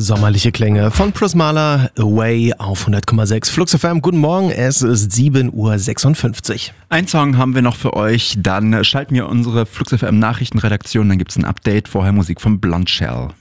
Sommerliche Klänge von Prismala, Away auf 100,6 Flux FM. Guten Morgen, es ist 7:56 Uhr. Ein Song haben wir noch für euch, dann schalten wir unsere Flux FM Nachrichtenredaktion, dann gibt's ein Update, vorher Musik von Blondshell.